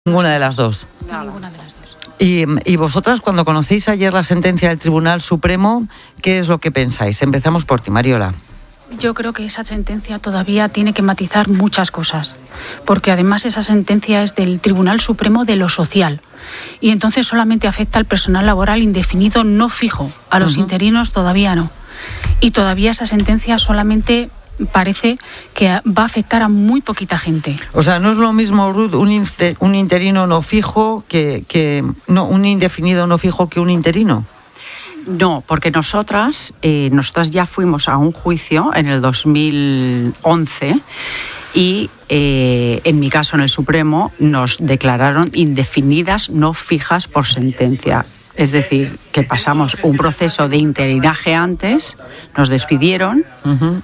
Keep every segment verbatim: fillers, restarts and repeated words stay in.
Ninguna de las dos. Ninguna de las dos. Y, y vosotras, cuando conocéis ayer la sentencia del Tribunal Supremo, ¿qué es lo que pensáis? Empezamos por ti, Mariola. Yo creo que esa sentencia todavía tiene que matizar muchas cosas, porque además esa sentencia es del Tribunal Supremo de lo social, y entonces solamente afecta al personal laboral indefinido no fijo, a los uh-huh. interinos todavía no. Y todavía esa sentencia solamente parece que va a afectar a muy poquita gente. O sea, no es lo mismo, Ruth, un, inter, un interino no fijo que, que no, un indefinido no fijo que un interino. No, porque nosotras, eh, nosotras ya fuimos a un juicio en el dos mil once y eh, en mi caso en el Supremo nos declararon indefinidas no fijas por sentencia. Es decir, que pasamos un proceso de interinaje antes, nos despidieron uh-huh.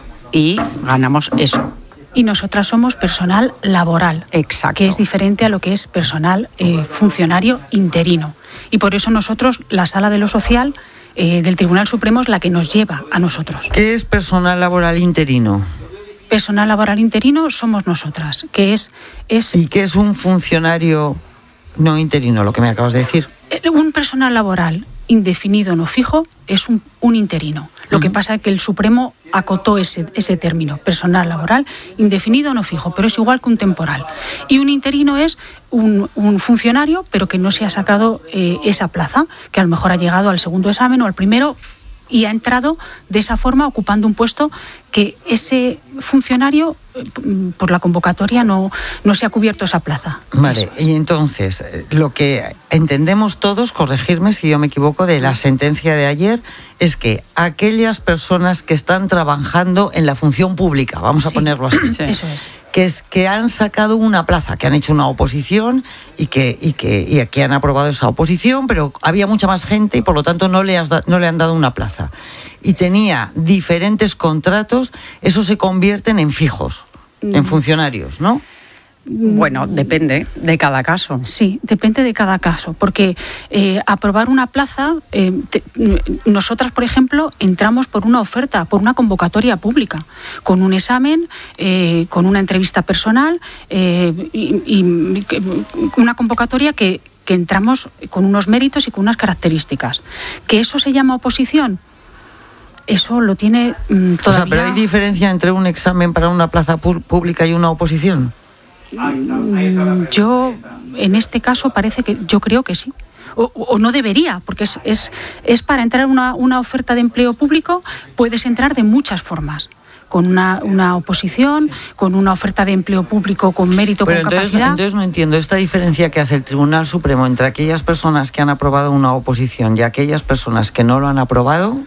y ganamos eso. Y nosotras somos personal laboral, exacto, que es diferente a lo que es personal eh, funcionario interino. Y por eso nosotros, la Sala de lo Social eh, del Tribunal Supremo es la que nos lleva a nosotros. ¿Qué es personal laboral interino? Personal laboral interino somos nosotras, que es... es ¿Y qué es un funcionario no interino, lo que me acabas de decir? Un personal laboral indefinido no fijo es un, un interino. Lo uh-huh. que pasa es que el Supremo acotó ese, ese término, personal laboral indefinido no fijo, pero es igual que un temporal. Y un interino es un, un funcionario, pero que no se ha sacado eh, esa plaza, que a lo mejor ha llegado al segundo examen o al primero y ha entrado de esa forma ocupando un puesto que ese funcionario, por la convocatoria, no, no se ha cubierto esa plaza. Vale, y entonces, lo que entendemos todos, corregirme si yo me equivoco, de la sentencia de ayer, es que aquellas personas que están trabajando en la función pública, vamos sí, a ponerlo así, sí. Eso es. que es que han sacado una plaza, que han hecho una oposición y que, y que, y que han aprobado esa oposición, pero había mucha más gente y por lo tanto no le, has da, no le han dado una plaza. Y tenía diferentes contratos, eso se convierten en fijos, mm. en funcionarios, ¿no? Bueno, depende de cada caso. Sí, depende de cada caso, porque eh, aprobar una plaza, eh, te, nosotras, por ejemplo, entramos por una oferta, por una convocatoria pública, con un examen, eh, con una entrevista personal eh, y, y una convocatoria que, que entramos con unos méritos y con unas características. ¿Que eso se llama oposición? Eso lo tiene mmm, todavía... O sea, ¿pero hay diferencia entre un examen para una plaza pu- pública y una oposición? Yo, en este caso, parece que yo creo que sí. O, o no debería, porque es, es, es para entrar en una, una oferta de empleo público, puedes entrar de muchas formas. Con una, una oposición, con una oferta de empleo público con mérito, Pero con entonces, capacidad. Entonces no entiendo esta diferencia que hace el Tribunal Supremo entre aquellas personas que han aprobado una oposición y aquellas personas que no lo han aprobado.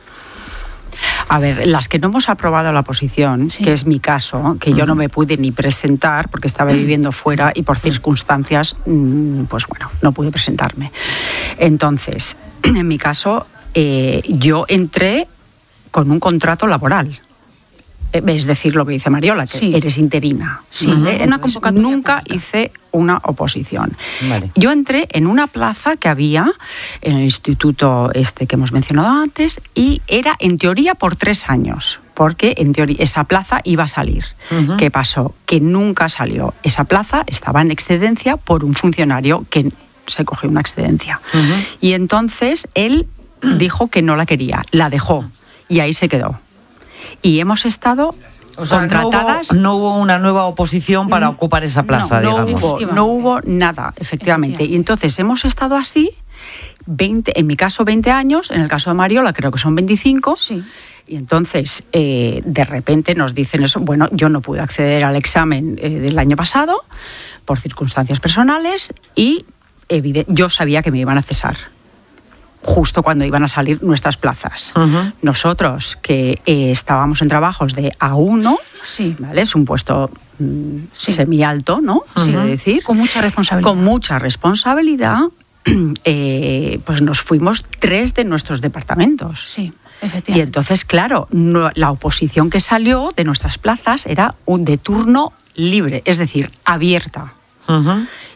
A ver, las que no hemos aprobado la oposición, sí. que es mi caso, que uh-huh. yo no me pude ni presentar porque estaba viviendo fuera y por circunstancias, pues bueno, no pude presentarme. Entonces, en mi caso, eh, yo entré con un contrato laboral. Es decir, lo que dice Mariola, que sí. eres interina. Sí, ¿vale? Una convocatoria Nunca pública. hice una oposición. Vale. Yo entré en una plaza que había en el instituto este que hemos mencionado antes y era en teoría por tres años, porque en teoría esa plaza iba a salir. Uh-huh. ¿Qué pasó? Que nunca salió. Esa plaza estaba en excedencia por un funcionario que se cogió una excedencia. Uh-huh. Y entonces él dijo que no la quería, la dejó y ahí se quedó. Y hemos estado o sea, contratadas... No hubo, no hubo una nueva oposición para no, ocupar esa plaza, no, no digamos. Hubo, no hubo nada, efectivamente. Y entonces hemos estado así, veinte, en mi caso veinte años, en el caso de Mariola creo que son veinticinco. Sí. Y entonces, eh, de repente nos dicen eso. Bueno, yo no pude acceder al examen eh, del año pasado por circunstancias personales y evidente, yo sabía que me iban a cesar justo cuando iban a salir nuestras plazas. Uh-huh. Nosotros, que eh, estábamos en trabajos de A uno, sí. ¿vale? Es un puesto mm, sí. semialto, ¿no? Sí. Quiero decir. Con mucha responsabilidad. Con mucha responsabilidad, eh, pues nos fuimos tres de nuestros departamentos. Sí, efectivamente. Y entonces, claro, no, la oposición que salió de nuestras plazas era un de turno libre, es decir, abierta. Uh-huh.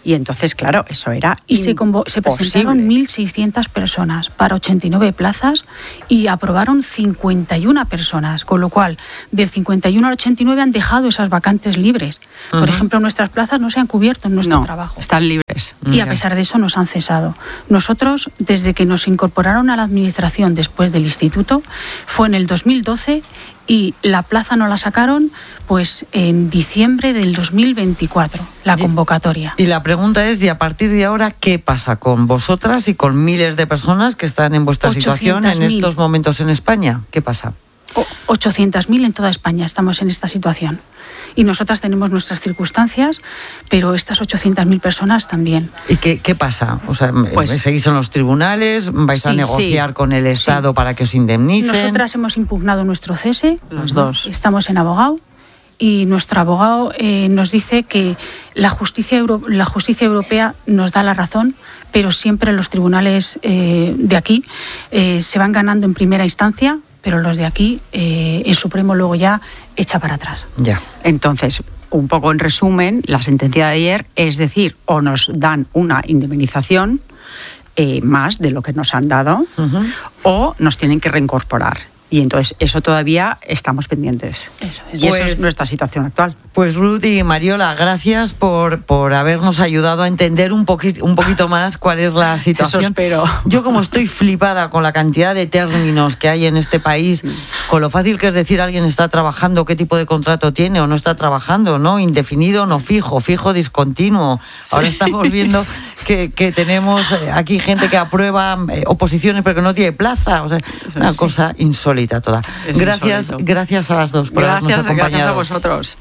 Y entonces, claro, eso era Y se, convo- se presentaron mil seiscientas personas para ochenta y nueve plazas y aprobaron cincuenta y una personas, con lo cual del cincuenta y uno al ochenta y nueve han dejado esas vacantes libres. Por Uh-huh. ejemplo, nuestras plazas no se han cubierto en nuestro no, trabajo. están libres. Y a pesar de eso nos han cesado. Nosotros, desde que nos incorporaron a la administración después del instituto, fue en el dos mil doce y la plaza no la sacaron pues en diciembre del dos mil veinticuatro, la convocatoria. Y la pregunta es, ¿y a partir de ahora qué pasa con vosotras y con miles de personas que están en vuestra situación en estos momentos en España? ¿Qué pasa? ochocientas mil en toda España estamos en esta situación. Y nosotras tenemos nuestras circunstancias, pero estas ochocientas mil personas también. ¿Y qué, qué pasa? O sea, Pues, ¿seguís en los tribunales? ¿Vais sí, a negociar sí, con el Estado sí. para que os indemnicen? Nosotras hemos impugnado nuestro cese. Los dos. Estamos en abogado y nuestro abogado eh, nos dice que la justicia, euro, la justicia europea nos da la razón, pero siempre los tribunales eh, de aquí eh, se van ganando en primera instancia, pero los de aquí, eh, el Supremo luego ya echa para atrás. Ya. Entonces, un poco en resumen, la sentencia de ayer es decir, o nos dan una indemnización eh, más de lo que nos han dado, uh-huh. o nos tienen que reincorporar. Y entonces eso todavía estamos pendientes. Eso es. Y Pues, eso es nuestra situación actual. Pues Ruth y Mariola, gracias por, por habernos ayudado a entender un, poqui- un poquito más cuál es la situación. Eso espero. Yo como estoy flipada con la cantidad de términos que hay en este país, con lo fácil que es decir alguien está trabajando, qué tipo de contrato tiene o no está trabajando, ¿no? Indefinido, no fijo, fijo, discontinuo. Ahora sí. Estamos viendo que, que tenemos aquí gente que aprueba eh, oposiciones pero que no tiene plaza. O sea, una sí. cosa insólita toda. Es gracias, insólito. Gracias a las dos por gracias, habernos acompañado. Gracias a vosotros.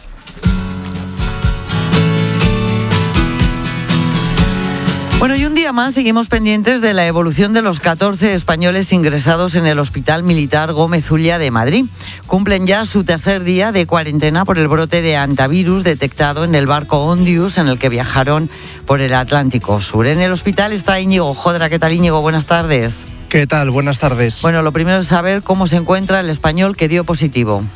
Bueno, y un día más seguimos pendientes de la evolución de los catorce españoles ingresados en el Hospital Militar Gómez Ulla de Madrid. Cumplen ya su tercer día de cuarentena por el brote de hantavirus detectado en el barco Ondius en el que viajaron por el Atlántico Sur. En el hospital está Íñigo Jodra. ¿Qué tal, Íñigo? Buenas tardes. ¿Qué tal? Buenas tardes. Bueno, lo primero es saber cómo se encuentra el español que dio positivo.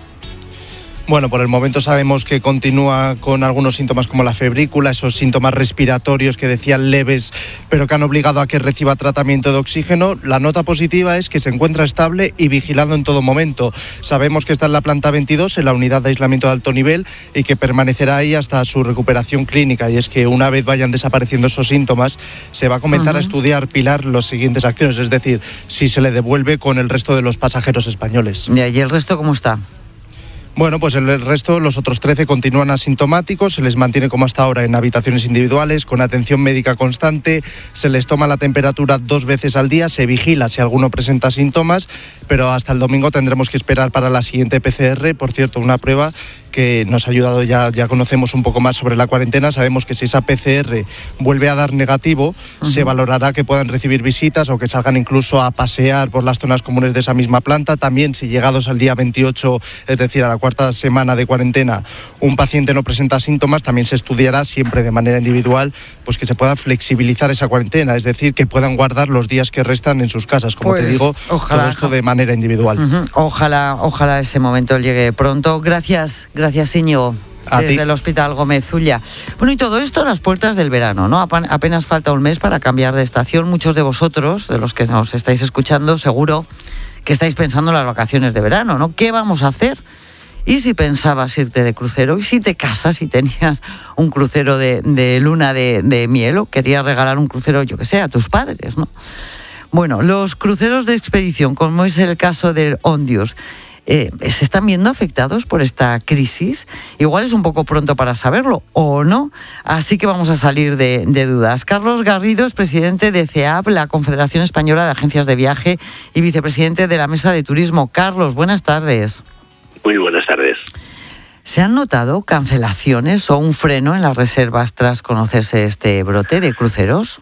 Bueno, por el momento sabemos que continúa con algunos síntomas como la febrícula, esos síntomas respiratorios que decían leves, pero que han obligado a que reciba tratamiento de oxígeno. La nota positiva es que se encuentra estable y vigilado en todo momento. Sabemos que está en la planta veintidós, en la unidad de aislamiento de alto nivel, y que permanecerá ahí hasta su recuperación clínica. Y es que una vez vayan desapareciendo esos síntomas, se va a comenzar uh-huh. a estudiar, Pilar, las siguientes acciones, es decir, si se le devuelve con el resto de los pasajeros españoles. ¿Y el resto cómo está? Bueno, pues el resto, los otros trece continúan asintomáticos, se les mantiene como hasta ahora en habitaciones individuales, con atención médica constante, se les toma la temperatura dos veces al día, se vigila si alguno presenta síntomas, pero hasta el domingo tendremos que esperar para la siguiente P C R, por cierto, una prueba que nos ha ayudado, ya, ya conocemos un poco más sobre la cuarentena, sabemos que si esa P C R vuelve a dar negativo, uh-huh. se valorará que puedan recibir visitas o que salgan incluso a pasear por las zonas comunes de esa misma planta. También si llegados al día veintiocho, es decir, a la cuarta semana de cuarentena, un paciente no presenta síntomas, también se estudiará siempre de manera individual, pues que se pueda flexibilizar esa cuarentena, es decir, que puedan guardar los días que restan en sus casas, como pues, te digo, ojalá. todo esto de manera individual. Uh-huh. Ojalá, ojalá ese momento llegue pronto. Gracias, gracias Íñigo. A desde ti. el Hospital Gómez Ulla. Bueno, y todo esto a las puertas del verano, ¿no? Apenas falta un mes para cambiar de estación. Muchos de vosotros, de los que nos estáis escuchando, seguro que estáis pensando en las vacaciones de verano, ¿no? ¿Qué vamos a hacer? Y si pensabas irte de crucero, y si te casas y tenías un crucero de, de luna de, de miel, o querías regalar un crucero, yo que sé, a tus padres, ¿no? Bueno, los cruceros de expedición, como es el caso del Ondius, Eh, ¿se están viendo afectados por esta crisis? Igual es un poco pronto para saberlo, o no. Así que vamos a salir de, de dudas. Carlos Garrido es presidente de C E A P, la Confederación Española de Agencias de Viaje, y vicepresidente de la Mesa de Turismo. Carlos, buenas tardes. Muy buenas tardes. ¿Se han notado cancelaciones o un freno en las reservas tras conocerse este brote de cruceros?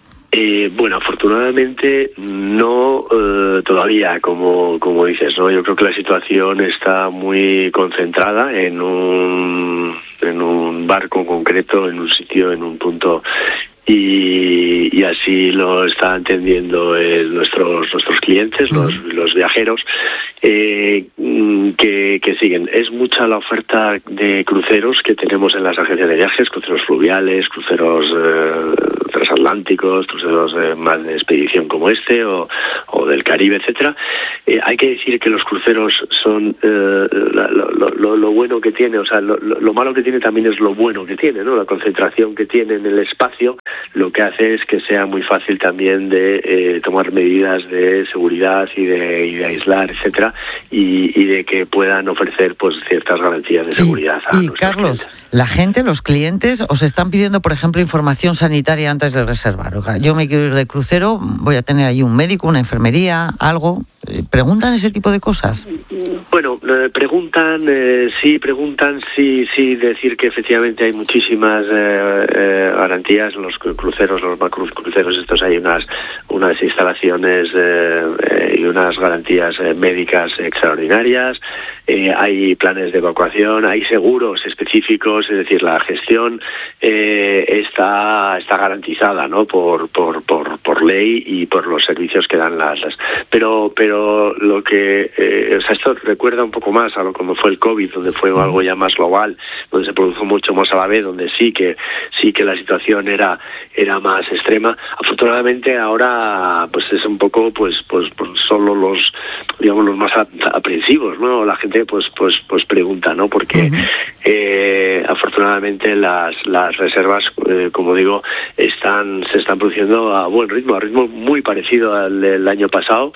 Eh, bueno, afortunadamente no eh, todavía, como como dices, ¿no? Yo creo que la situación está muy concentrada en un en un barco concreto, en un sitio, en un punto y, y así lo están entendiendo eh, nuestros nuestros clientes, los, los viajeros eh, que, que siguen. Es mucha la oferta de cruceros que tenemos en las agencias de viajes, cruceros fluviales, cruceros eh, transatlánticos, cruceros eh, más de expedición como este o, o del Caribe, etcétera. Eh, hay que decir que los cruceros son eh, lo, lo, lo, lo bueno que tiene, o sea, lo, lo malo que tiene también es lo bueno que tiene, ¿no? La concentración que tiene en el espacio lo que hace es que sea muy fácil también de eh, tomar medidas de seguridad y de, y de aislar, etcétera, y, y de que puedan ofrecer pues ciertas garantías de seguridad. Y, a y Carlos, clientes. La gente, los clientes, os están pidiendo, por ejemplo, información sanitaria antes de reservar. O sea, yo me quiero ir de crucero, voy a tener ahí un médico, una enfermería, algo. ¿Preguntan ese tipo de cosas? Bueno, eh, preguntan, eh, sí, preguntan, sí, sí, decir que efectivamente hay muchísimas eh, eh, garantías. Los cruceros, los macro cruceros estos, hay unas unas instalaciones eh, eh, y unas garantías eh, médicas extraordinarias. Eh, hay planes de evacuación, hay seguros específicos, es decir, la gestión eh, está está garantizada, ¿no? Por por por por ley y por los servicios que dan las, las pero pero Pero lo que, eh, o sea, esto recuerda un poco más a lo como fue el COVID, donde fue algo ya más global, donde se produjo mucho más a la vez, donde sí que sí que la situación era era más extrema. Afortunadamente ahora, pues es un poco, pues pues, pues solo los, digamos, los más aprensivos, ¿no? La gente, pues pues pues pregunta, ¿no? Porque uh-huh. eh, afortunadamente las las reservas, eh, como digo, están se están produciendo a buen ritmo, a ritmo muy parecido al del año pasado.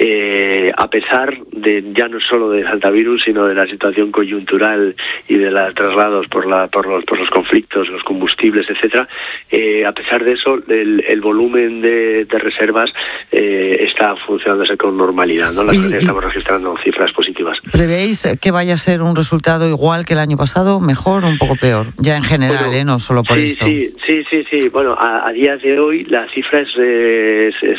Eh, a pesar de ya no solo del hantavirus, sino de la situación coyuntural y de los traslados por la por los por los conflictos, los combustibles, etcétera, eh, a pesar de eso, el, el volumen de, de reservas eh, está funcionándose con normalidad, ¿no? Las y, estamos registrando cifras positivas. ¿Prevéis que vaya a ser un resultado igual que el año pasado, mejor o un poco peor? Ya en general, bueno, ¿eh? No solo por sí, esto. Sí, sí, sí, sí. Bueno, a, a día de hoy la cifra es, es, es,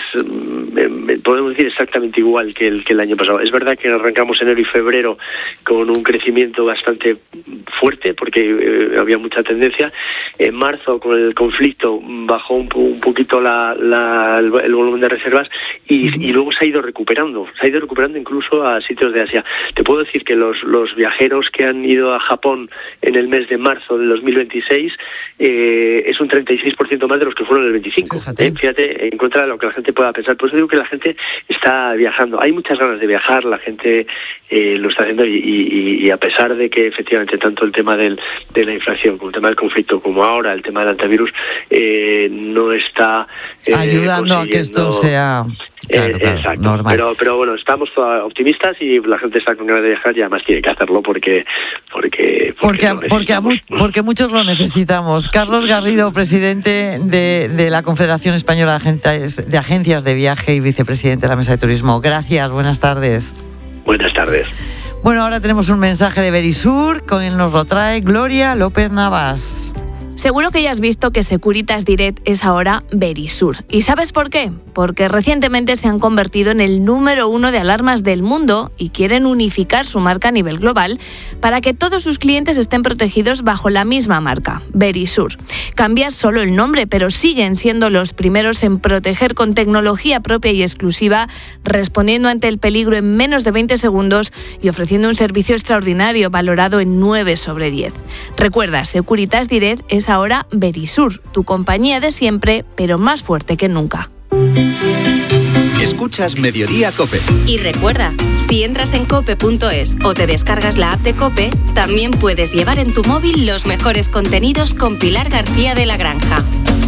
es podemos decir exactamente igual que el que el año pasado. Es verdad que arrancamos enero y febrero con un crecimiento bastante fuerte porque eh, había mucha tendencia. En marzo, con el conflicto, bajó un, un poquito la, la, el, el volumen de reservas y, uh-huh. y luego se ha ido recuperando. Se ha ido recuperando incluso a sitios de Asia. Te puedo decir que los, los viajeros que han ido a Japón en el mes de marzo del dos mil veintiséis eh, es un treinta y seis por ciento más de los que fueron el veinticinco. Fíjate, eh, fíjate en contra de lo que la gente pueda pensar. Por eso digo que la gente está viajando. Hay muchas ganas de viajar, la gente eh, lo está haciendo y, y, y a pesar de que efectivamente tanto el tema del, de la inflación como el tema del conflicto como ahora el tema del antivirus eh, no está eh, ayudando a que esto sea claro, eh, claro, exacto, normal. Pero, pero bueno, estamos optimistas y la gente está con ganas de viajar y además tiene que hacerlo porque porque porque porque, porque, a mu- porque muchos lo necesitamos. Carlos Garrido, presidente de, de la Confederación Española de Agencias, de Agencias de Viaje y vicepresidente de la Mesa de Turismo. Gracias, buenas tardes. Buenas tardes. Bueno, ahora tenemos un mensaje de Verisur, con él nos lo trae Gloria López Navas. Seguro que ya has visto que Securitas Direct es ahora Verisur. ¿Y sabes por qué? Porque recientemente se han convertido en el número uno de alarmas del mundo y quieren unificar su marca a nivel global para que todos sus clientes estén protegidos bajo la misma marca, Verisur. Cambia solo el nombre, pero siguen siendo los primeros en proteger con tecnología propia y exclusiva, respondiendo ante el peligro en menos de veinte segundos y ofreciendo un servicio extraordinario valorado en nueve sobre diez. Recuerda, Securitas Direct es ahora Verisur, tu compañía de siempre, pero más fuerte que nunca. Escuchas Mediodía COPE. Y recuerda, si entras en cope punto es o te descargas la app de COPE, también puedes llevar en tu móvil los mejores contenidos con Pilar García de la Granja.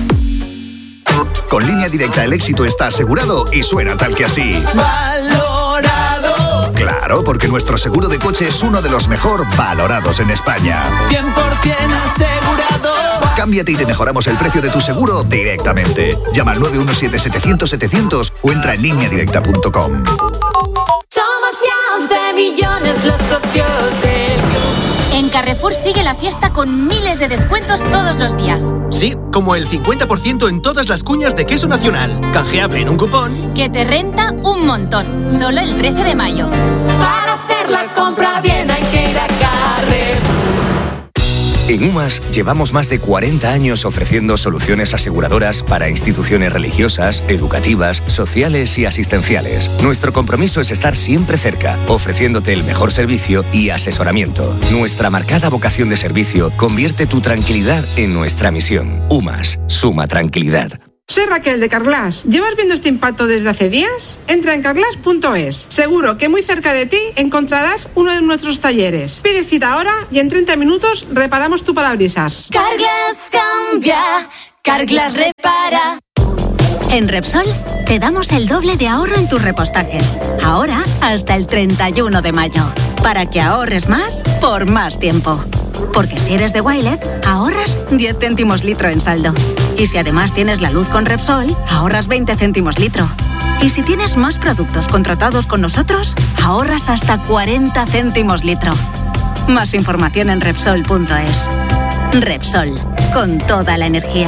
Con Línea Directa el éxito está asegurado y suena tal que así. ¡Valorado! Claro, porque nuestro seguro de coche es uno de los mejor valorados en España. cien por ciento asegurado. Cámbiate y te mejoramos el precio de tu seguro directamente. Llama al nueve uno siete setecientos setecientos o entra en línea directa punto com. Somos ya once millones los socios del club. En Carrefour sigue la fiesta con miles de descuentos todos los días. Sí, como el cincuenta por ciento en todas las cuñas de queso nacional. Canjeable en un cupón que te renta un montón. Solo el trece de mayo. Para hacer la compra bien hay que ir a Carrefour. En UMAS llevamos más de cuarenta años ofreciendo soluciones aseguradoras para instituciones religiosas, educativas, sociales y asistenciales. Nuestro compromiso es estar siempre cerca, ofreciéndote el mejor servicio y asesoramiento. Nuestra marcada vocación de servicio convierte tu tranquilidad en nuestra misión. UMAS, suma tranquilidad. Soy Raquel de Carglass. ¿Llevas viendo este impacto desde hace días? Entra en carglass punto es. Seguro que muy cerca de ti encontrarás uno de nuestros talleres. Pide cita ahora y en treinta minutos reparamos tu parabrisas. Carglass cambia, Carglass repara. En Repsol te damos el doble de ahorro en tus repostajes. Ahora hasta el treinta y uno de mayo. Para que ahorres más por más tiempo. Porque si eres de Wilet, ahorras diez céntimos litro en saldo. Y si además tienes la luz con Repsol, ahorras veinte céntimos litro. Y si tienes más productos contratados con nosotros, ahorras hasta cuarenta céntimos litro. Más información en Repsol punto es. Repsol, con toda la energía.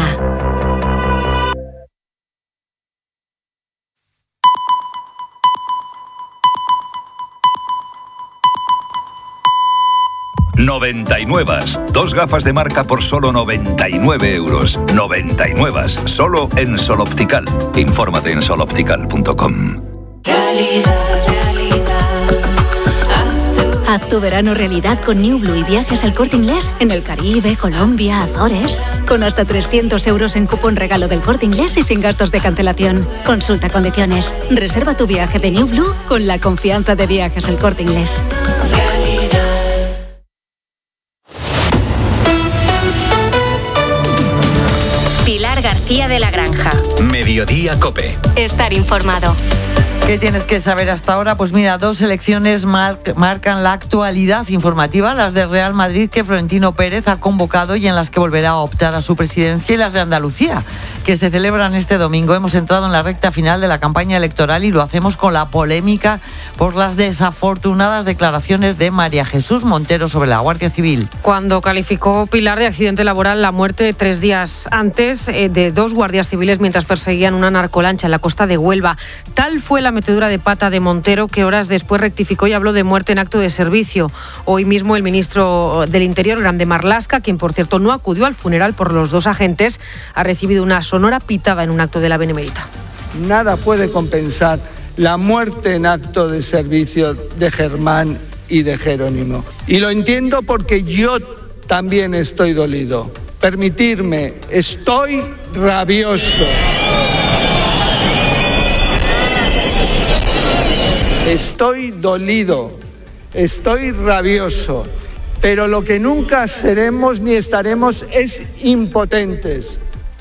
noventa y nueve. Dos gafas de marca por solo noventa y nueve euros. noventa y nueve. Solo en Sol Optical. Infórmate en sol optical punto com. Realidad, realidad. Haz tu... Haz tu verano realidad con New Blue y viajes al Corte Inglés en el Caribe, Colombia, Azores. Con hasta trescientos euros en cupón regalo del Corte Inglés y sin gastos de cancelación. Consulta condiciones. Reserva tu viaje de New Blue con la confianza de Viajes al Corte Inglés. Pilar García de la Granja. Mediodía COPE. Estar informado. ¿Qué tienes que saber hasta ahora? Pues mira, dos elecciones mar- marcan la actualidad informativa, las de Real Madrid, que Florentino Pérez ha convocado y en las que volverá a optar a su presidencia, y las de Andalucía, que se celebran este domingo. Hemos entrado en la recta final de la campaña electoral y lo hacemos con la polémica por las desafortunadas declaraciones de María Jesús Montero sobre la Guardia Civil. Cuando calificó Pilar de accidente laboral la muerte tres días antes eh, de dos guardias civiles mientras perseguían una narcolancha en la costa de Huelva. Tal fue la metedura de pata de Montero, que horas después rectificó y habló de muerte en acto de servicio. Hoy mismo el ministro del Interior, Grande Marlaska, quien por cierto no acudió al funeral por los dos agentes, ha recibido una sonora pitada en un acto de la Benemérita. Nada puede compensar la muerte en acto de servicio de Germán y de Jerónimo. Y lo entiendo porque yo también estoy dolido. Permitirme, estoy rabioso. Estoy dolido, estoy rabioso, pero lo que nunca seremos ni estaremos es impotentes.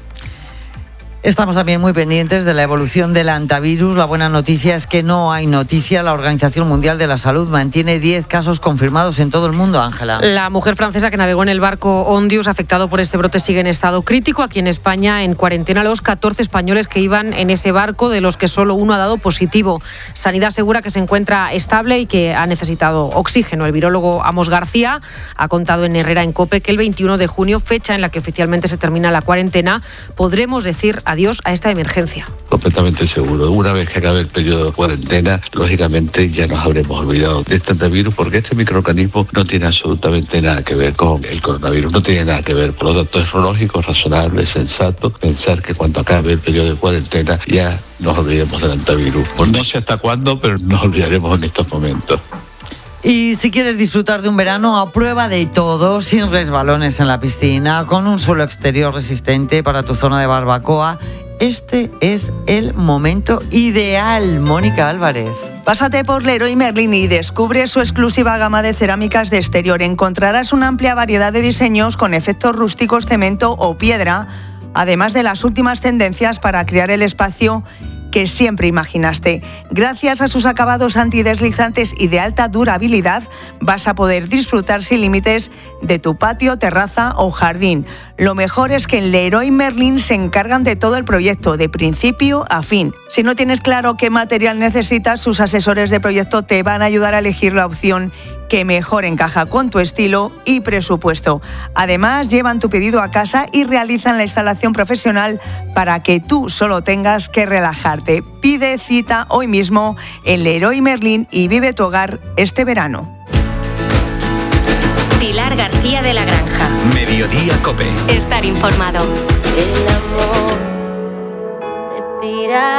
Estamos también muy pendientes de la evolución del antivirus. La buena noticia es que no hay noticia. La Organización Mundial de la Salud mantiene diez casos confirmados en todo el mundo, Ángela. La mujer francesa que navegó en el barco Ondius, afectado por este brote, sigue en estado crítico. Aquí en España, en cuarentena, los catorce españoles que iban en ese barco, de los que solo uno ha dado positivo. Sanidad asegura que se encuentra estable y que ha necesitado oxígeno. El virólogo Amos García ha contado en Herrera en COPE que el veintiuno de junio, fecha en la que oficialmente se termina la cuarentena, podremos decir adiós a esta emergencia. Completamente seguro. Una vez que acabe el periodo de cuarentena, lógicamente ya nos habremos olvidado de este antivirus, porque este microorganismo no tiene absolutamente nada que ver con el coronavirus, no tiene nada que ver. Por lo tanto, es lógico, razonable, sensato pensar que cuando acabe el periodo de cuarentena ya nos olvidemos del antivirus. Pues no sé hasta cuándo, pero nos olvidaremos en estos momentos. Y si quieres disfrutar de un verano a prueba de todo, sin resbalones en la piscina, con un suelo exterior resistente para tu zona de barbacoa, este es el momento ideal. Mónica Álvarez. Pásate por Leroy Merlin y descubre su exclusiva gama de cerámicas de exterior. Encontrarás una amplia variedad de diseños con efectos rústicos, cemento o piedra, además de las últimas tendencias para crear el espacio que siempre imaginaste. Gracias a sus acabados antideslizantes y de alta durabilidad, vas a poder disfrutar sin límites de tu patio, terraza o jardín. Lo mejor es que en Leroy Merlin se encargan de todo el proyecto, de principio a fin. Si no tienes claro qué material necesitas, sus asesores de proyecto te van a ayudar a elegir la opción que mejor encaja con tu estilo y presupuesto. Además, llevan tu pedido a casa y realizan la instalación profesional para que tú solo tengas que relajarte. Pide cita hoy mismo en Leroy Merlin y vive tu hogar este verano. Pilar García de la Granja. Mediodía COPE. Estar informado. El amor respira,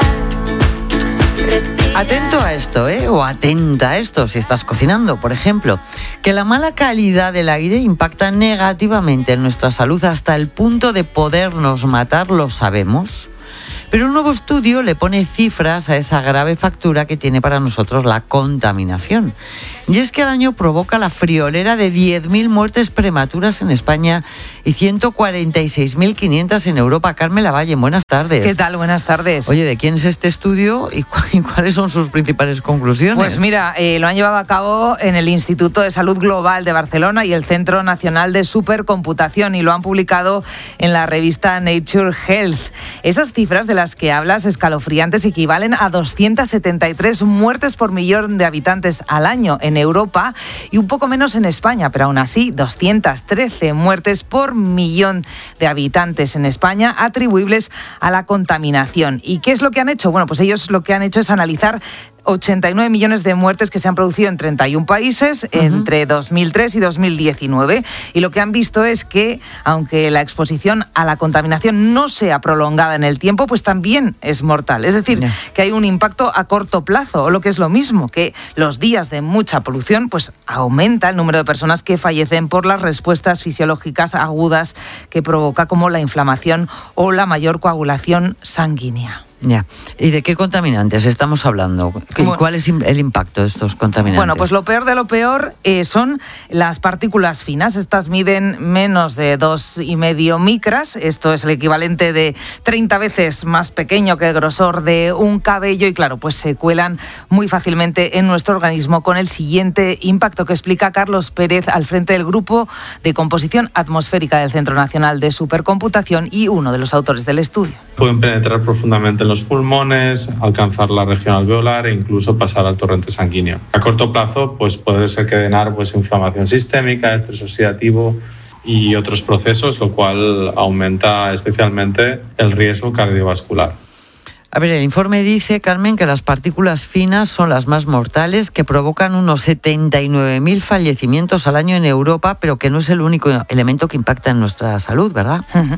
respira. Atento a esto, ¿eh? O atenta a esto si estás cocinando, por ejemplo. Que la mala calidad del aire impacta negativamente en nuestra salud hasta el punto de podernos matar, lo sabemos. Pero un nuevo estudio le pone cifras a esa grave factura que tiene para nosotros la contaminación. Y es que al año provoca la friolera de diez mil muertes prematuras en España y ciento cuarenta y seis mil quinientas en Europa. Carmen Lavalle, buenas tardes. ¿Qué tal? Buenas tardes. Oye, ¿de quién es este estudio y, cu- y cuáles son sus principales conclusiones? Pues mira, eh, lo han llevado a cabo en el Instituto de Salud Global de Barcelona y el Centro Nacional de Supercomputación y lo han publicado en la revista Nature Health. Esas cifras de las que hablas, escalofriantes, equivalen a doscientas setenta y tres muertes por millón de habitantes al año en Europa y un poco menos en España, pero aún así doscientas trece muertes por millón de habitantes en España atribuibles a la contaminación. ¿Y qué es lo que han hecho? Bueno, pues ellos lo que han hecho es analizar ochenta y nueve millones de muertes que se han producido en treinta y un países uh-huh. entre dos mil tres y dos mil diecinueve. Y lo que han visto es que, aunque la exposición a la contaminación no sea prolongada en el tiempo, pues también es mortal. Es decir, yeah. que hay un impacto a corto plazo, o lo que es lo mismo, que los días de mucha polución, pues aumenta el número de personas que fallecen por las respuestas fisiológicas agudas que provoca, como la inflamación o la mayor coagulación sanguínea. Ya. ¿Y de qué contaminantes estamos hablando? ¿Y bueno, cuál es el impacto de estos contaminantes? Bueno, pues lo peor de lo peor eh, son las partículas finas. Estas miden menos de dos y medio micras. Esto es el equivalente de treinta veces más pequeño que el grosor de un cabello y claro, pues se cuelan muy fácilmente en nuestro organismo con el siguiente impacto que explica Carlos Pérez al frente del Grupo de Composición Atmosférica del Centro Nacional de Supercomputación y uno de los autores del estudio. Pueden penetrar profundamente en los pulmones, alcanzar la región alveolar e incluso pasar al torrente sanguíneo. A corto plazo, pues puede desencadenar pues, inflamación sistémica, estrés oxidativo y otros procesos, lo cual aumenta especialmente el riesgo cardiovascular. A ver, el informe dice, Carmen, que las partículas finas son las más mortales, que provocan unos setenta y nueve mil fallecimientos al año en Europa, pero que no es el único elemento que impacta en nuestra salud, ¿verdad? Uh-huh.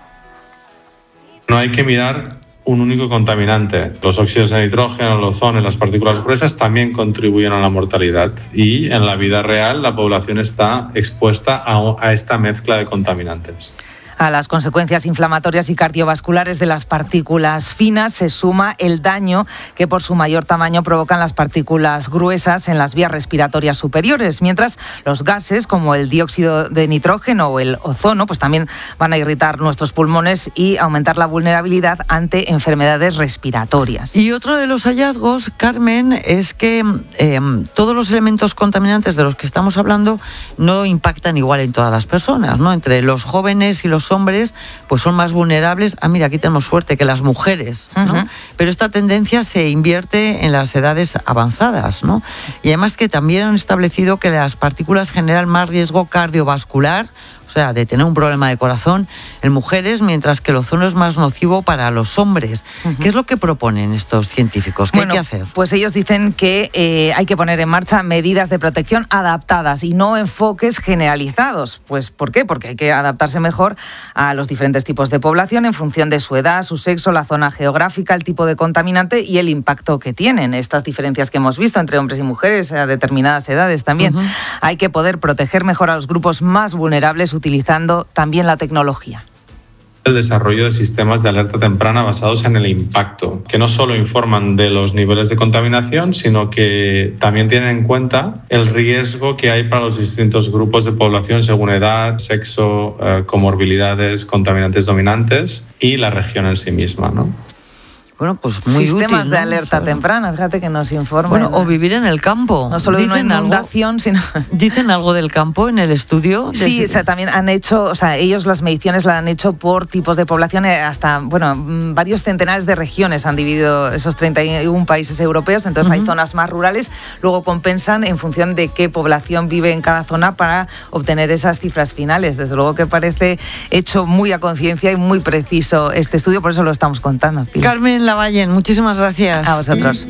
No hay que mirar un único contaminante. Los óxidos de nitrógeno, el ozono y las partículas gruesas también contribuyen a la mortalidad. Y en la vida real la población está expuesta a, a esta mezcla de contaminantes. A las consecuencias inflamatorias y cardiovasculares de las partículas finas se suma el daño que por su mayor tamaño provocan las partículas gruesas en las vías respiratorias superiores, mientras los gases como el dióxido de nitrógeno o el ozono pues también van a irritar nuestros pulmones y aumentar la vulnerabilidad ante enfermedades respiratorias. Y otro de los hallazgos, Carmen, es que eh, todos los elementos contaminantes de los que estamos hablando no impactan igual en todas las personas, ¿no? Entre los jóvenes y los hombres pues son más vulnerables. Ah, mira, aquí tenemos suerte que las mujeres, ¿no? Uh-huh. Pero esta tendencia se invierte en las edades avanzadas, ¿no? Y además que también han establecido que las partículas generan más riesgo cardiovascular, o sea, de tener un problema de corazón en mujeres, mientras que el ozono es más nocivo para los hombres. Uh-huh. ¿Qué es lo que proponen estos científicos? ¿Qué bueno, hay que hacer? Pues ellos dicen que eh, hay que poner en marcha medidas de protección adaptadas y no enfoques generalizados. Pues, ¿por qué? Porque hay que adaptarse mejor a los diferentes tipos de población en función de su edad, su sexo, la zona geográfica, el tipo de contaminante y el impacto que tienen. Estas diferencias que hemos visto entre hombres y mujeres a determinadas edades también. Uh-huh. Hay que poder proteger mejor a los grupos más vulnerables utilizando también la tecnología. El desarrollo de sistemas de alerta temprana basados en el impacto, que no solo informan de los niveles de contaminación, sino que también tienen en cuenta el riesgo que hay para los distintos grupos de población según edad, sexo, eh, comorbilidades, contaminantes dominantes y la región en sí misma, ¿no? Bueno, pues muy Sistemas útil, de ¿no? alerta o sea, temprana, fíjate que nos informan. Bueno, o vivir en el campo. No solo de una inundación, algo, sino... ¿Dicen algo del campo en el estudio? Sí, o sea, también han hecho, o sea, ellos las mediciones las han hecho por tipos de población, hasta, bueno, varios centenares de regiones han dividido esos treinta y un países europeos, entonces uh-huh. hay zonas más rurales, luego compensan en función de qué población vive en cada zona para obtener esas cifras finales. Desde luego que parece hecho muy a conciencia y muy preciso este estudio, por eso lo estamos contando. Pilar. Carmen Lavalle, muchísimas gracias. A vosotros.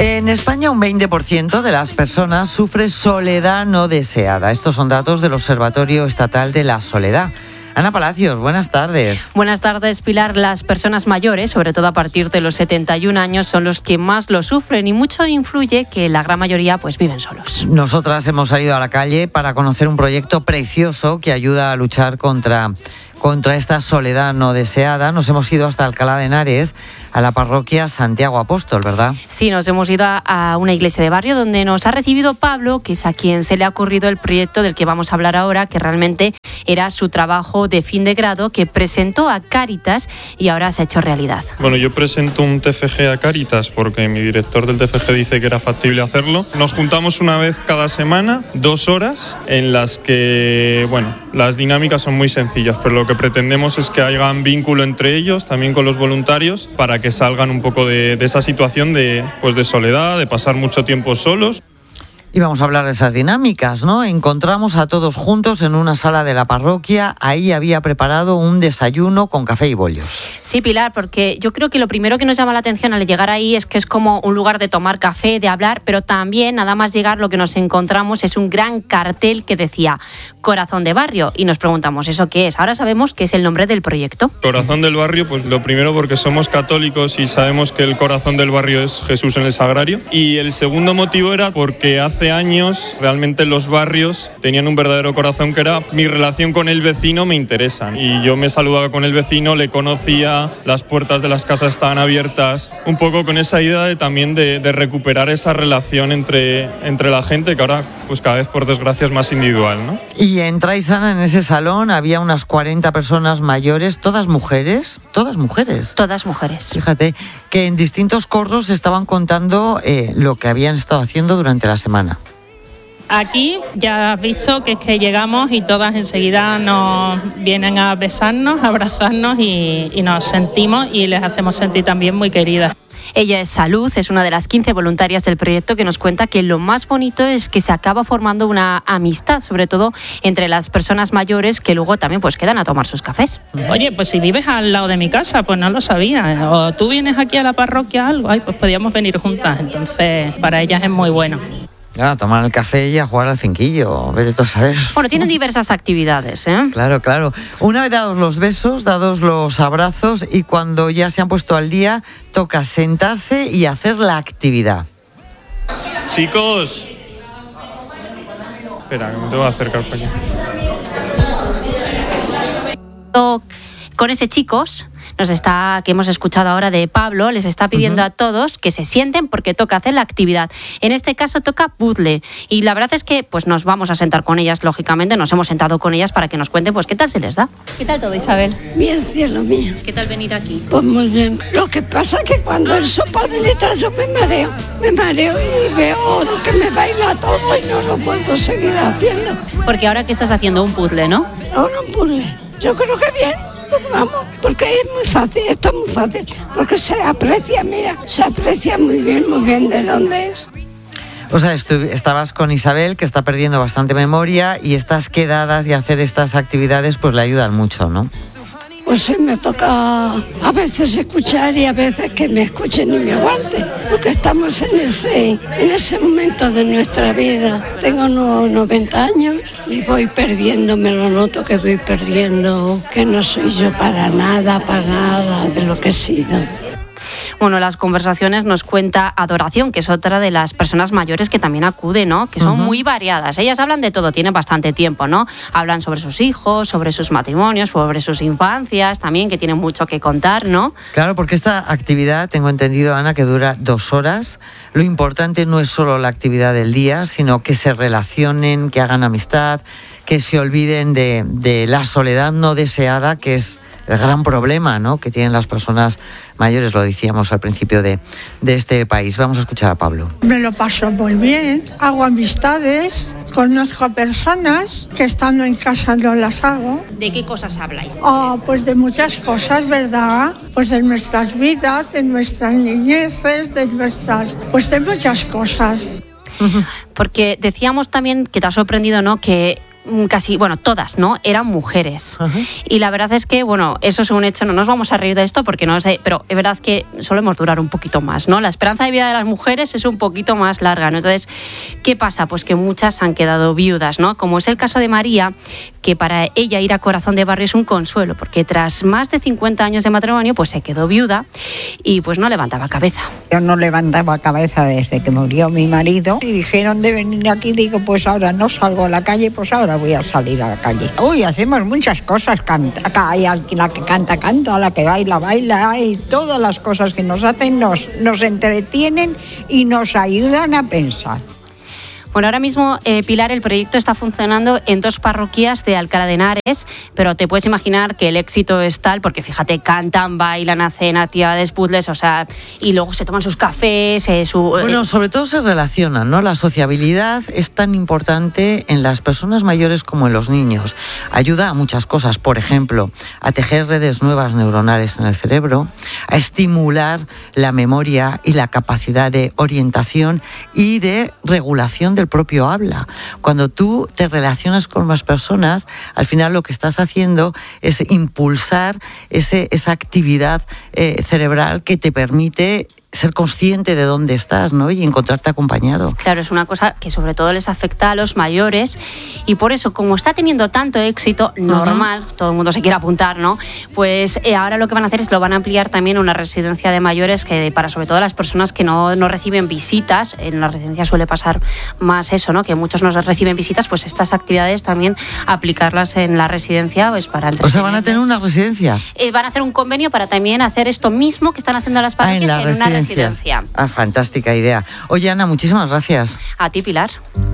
En España un veinte por ciento de las personas sufre soledad no deseada. Estos son datos del Observatorio Estatal de la Soledad. Ana Palacios, buenas tardes. Buenas tardes, Pilar. Las personas mayores, sobre todo a partir de los setenta y un años, son los que más lo sufren y mucho influye que la gran mayoría pues viven solos. Nosotras hemos salido a la calle para conocer un proyecto precioso que ayuda a luchar contra... contra esta soledad no deseada. Nos hemos ido hasta Alcalá de Henares, a la parroquia Santiago Apóstol, ¿verdad? Sí, nos hemos ido a, a una iglesia de barrio donde nos ha recibido Pablo, que es a quien se le ha ocurrido el proyecto del que vamos a hablar ahora, que realmente era su trabajo de fin de grado, que presentó a Cáritas y ahora se ha hecho realidad. Bueno, yo presento un T F G a Cáritas porque mi director del T F G dice que era factible hacerlo. Nos juntamos una vez cada semana, dos horas, en las que, bueno, las dinámicas son muy sencillas, pero lo que pretendemos es que haya un vínculo entre ellos, también con los voluntarios, para que salgan un poco de, de esa situación de, pues de soledad, de pasar mucho tiempo solos. Y vamos a hablar de esas dinámicas, ¿no? Encontramos a todos juntos en una sala de la parroquia. Ahí había preparado un desayuno con café y bollos. Sí, Pilar, porque yo creo que lo primero que nos llama la atención al llegar ahí es que es como un lugar de tomar café, de hablar, pero también nada más llegar lo que nos encontramos es un gran cartel que decía Corazón de Barrio y nos preguntamos, ¿eso qué es? Ahora sabemos que es el nombre del proyecto. Corazón del Barrio, pues lo primero porque somos católicos y sabemos que el corazón del barrio es Jesús en el Sagrario, y el segundo motivo era porque hace Hace años realmente los barrios tenían un verdadero corazón, que era mi relación con el vecino me interesa. Y yo me saludaba con el vecino, le conocía, las puertas de las casas estaban abiertas, un poco con esa idea de, también de, de recuperar esa relación entre, entre la gente, que ahora pues cada vez por desgracia es más individual, ¿no? Y entráis, Ana, en ese salón, había unas cuarenta personas mayores, todas mujeres, todas mujeres. Todas mujeres. Fíjate, que en distintos corros estaban contando eh, lo que habían estado haciendo durante la semana. Aquí ya has visto que es que llegamos y todas enseguida nos vienen a besarnos, a abrazarnos y, y nos sentimos y les hacemos sentir también muy queridas. Ella es Salud, es una de las quince voluntarias del proyecto que nos cuenta que lo más bonito es que se acaba formando una amistad, sobre todo entre las personas mayores que luego también pues quedan a tomar sus cafés. Oye, pues si vives al lado de mi casa, pues no lo sabía. O tú vienes aquí a la parroquia algo, ay, pues podíamos venir juntas. Entonces, para ellas es muy bueno. Claro, tomar el café y a jugar al cinquillo, vete tú a saber. Bueno, tienen diversas actividades, ¿eh? Claro, claro. Una vez dados los besos, dados los abrazos y cuando ya se han puesto al día, toca sentarse y hacer la actividad. Chicos. Espera, que me tengo que acercar para allá. Con ese chicos nos está, que hemos escuchado ahora de Pablo, les está pidiendo uh-huh. a todos que se sienten porque toca hacer la actividad. En este caso toca puzzle y la verdad es que pues nos vamos a sentar con ellas, lógicamente, nos hemos sentado con ellas para que nos cuenten pues qué tal se les da. ¿Qué tal todo, Isabel? Bien, cielo mío. ¿Qué tal venir aquí? Pues muy bien. Lo que pasa es que cuando el sopa de letras yo me mareo, me mareo y veo que me baila todo y no lo puedo seguir haciendo. Porque ahora que estás haciendo un puzzle, ¿no? Ahora un puzzle. Yo creo que bien. Vamos, porque es muy fácil, esto es muy fácil, porque se aprecia, mira, se aprecia muy bien, muy bien de dónde es. O sea, estu- estabas con Isabel, que está perdiendo bastante memoria, y estas quedadas y hacer estas actividades pues le ayudan mucho, ¿no? Pues sí, me toca a veces escuchar y a veces que me escuchen y me aguanten, porque estamos en ese, en ese momento de nuestra vida. Tengo unos noventa años y voy perdiendo, me lo noto que voy perdiendo, que no soy yo para nada, para nada de lo que he sido. Bueno, las conversaciones nos cuenta Adoración, que es otra de las personas mayores que también acude, ¿no? Que son uh-huh. muy variadas. Ellas hablan de todo, tienen bastante tiempo, ¿no? Hablan sobre sus hijos, sobre sus matrimonios, sobre sus infancias también, que tienen mucho que contar, ¿no? Claro, porque esta actividad, tengo entendido, Ana, que dura dos horas. Lo importante no es solo la actividad del día, sino que se relacionen, que hagan amistad, que se olviden de, de la soledad no deseada, que es el gran problema, ¿no?, que tienen las personas mayores, lo decíamos al principio de, de este país. Vamos a escuchar a Pablo. Me lo paso muy bien, hago amistades, conozco personas que estando en casa no las hago. ¿De qué cosas habláis? Oh, pues de muchas cosas, ¿verdad? Pues de nuestras vidas, de nuestras niñeces, de nuestras, pues de muchas cosas. Porque decíamos también que te ha sorprendido, ¿no?, que casi, bueno, todas, ¿no? Eran mujeres. Uh-huh. Y la verdad es que, bueno, eso es un hecho, no nos vamos a reír de esto porque no sé, pero es verdad que solemos durar un poquito más, ¿no? La esperanza de vida de las mujeres es un poquito más larga, ¿no? Entonces, ¿qué pasa? Pues que muchas han quedado viudas, ¿no? Como es el caso de María, que para ella ir a Corazón de Barrio es un consuelo, porque tras más de cincuenta años de matrimonio, pues se quedó viuda y pues no levantaba cabeza. Yo no levantaba cabeza desde que murió mi marido y dijeron de venir aquí, digo, pues ahora no salgo a la calle, pues ahora voy a salir a la calle. Uy, hacemos muchas cosas, canta, hay la que canta, canta, la que baila, baila, y todas las cosas que nos hacen nos, nos entretienen y nos ayudan a pensar. Bueno, ahora mismo, eh, Pilar, el proyecto está funcionando en dos parroquias de Alcalá de Henares, pero te puedes imaginar que el éxito es tal, porque fíjate, cantan, bailan, hacen actividades, puzzles, o sea, y luego se toman sus cafés, eh, su... Bueno, sobre todo se relacionan, ¿no? La sociabilidad es tan importante en las personas mayores como en los niños. Ayuda a muchas cosas, por ejemplo, a tejer redes nuevas neuronales en el cerebro, a estimular la memoria y la capacidad de orientación y de regulación de el propio habla. Cuando tú te relacionas con más personas, al final lo que estás haciendo es impulsar ese, esa actividad eh, cerebral que te permite ser consciente de dónde estás, ¿no? Y encontrarte acompañado. Claro, es una cosa que sobre todo les afecta a los mayores y por eso, como está teniendo tanto éxito, normal, uh-huh. todo el mundo se quiere apuntar, ¿no? Pues eh, ahora lo que van a hacer es lo van a ampliar también a una residencia de mayores que para sobre todo las personas que no, no reciben visitas, en la residencia suele pasar más eso, ¿no? Que muchos no reciben visitas, pues estas actividades también aplicarlas en la residencia, pues para O sea, van a tener una residencia. Eh, van a hacer un convenio para también hacer esto mismo que están haciendo las parroquias ah, en, en una residencia. Residencia. Ah, fantástica idea. Oye, Ana, muchísimas gracias. A ti, Pilar.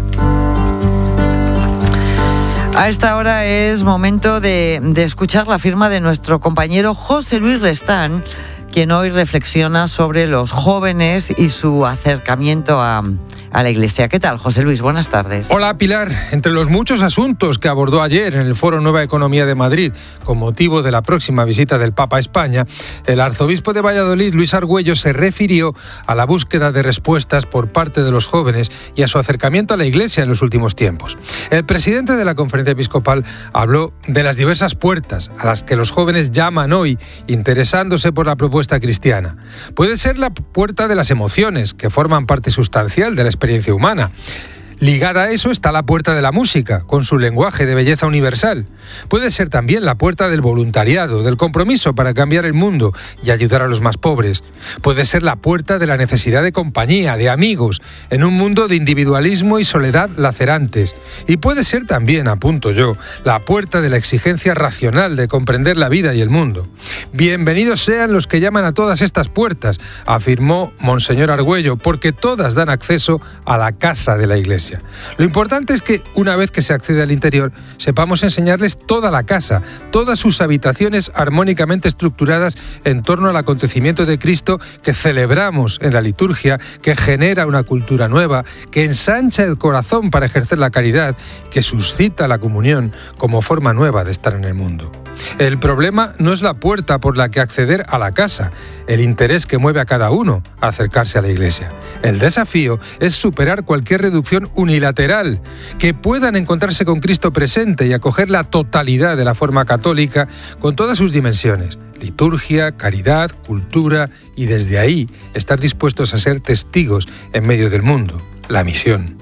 A esta hora es momento de, de escuchar la firma de nuestro compañero José Luis Restán, quien hoy reflexiona sobre los jóvenes y su acercamiento a, a la Iglesia. ¿Qué tal, José Luis? Buenas tardes. Hola, Pilar. Entre los muchos asuntos que abordó ayer en el Foro Nueva Economía de Madrid, con motivo de la próxima visita del Papa a España, el arzobispo de Valladolid, Luis Argüello, se refirió a la búsqueda de respuestas por parte de los jóvenes y a su acercamiento a la Iglesia en los últimos tiempos. El presidente de la Conferencia Episcopal habló de las diversas puertas a las que los jóvenes llaman hoy, interesándose por la propuesta cristiana. Puede ser la puerta de las emociones, que forman parte sustancial de la experiencia humana. Ligada a eso está la puerta de la música, con su lenguaje de belleza universal. Puede ser también la puerta del voluntariado, del compromiso para cambiar el mundo y ayudar a los más pobres. Puede ser la puerta de la necesidad de compañía, de amigos, en un mundo de individualismo y soledad lacerantes. Y puede ser también, apunto yo, la puerta de la exigencia racional de comprender la vida y el mundo. Bienvenidos sean los que llaman a todas estas puertas, afirmó Monseñor Argüello, porque todas dan acceso a la casa de la Iglesia. Lo importante es que, una vez que se accede al interior, sepamos enseñarles toda la casa, todas sus habitaciones armónicamente estructuradas en torno al acontecimiento de Cristo que celebramos en la liturgia, que genera una cultura nueva, que ensancha el corazón para ejercer la caridad, que suscita la comunión como forma nueva de estar en el mundo. El problema no es la puerta por la que acceder a la casa, el interés que mueve a cada uno a acercarse a la Iglesia. El desafío es superar cualquier reducción unilateral, que puedan encontrarse con Cristo presente y acoger la totalidad de la forma católica con todas sus dimensiones: liturgia, caridad, cultura, y desde ahí estar dispuestos a ser testigos en medio del mundo. La misión.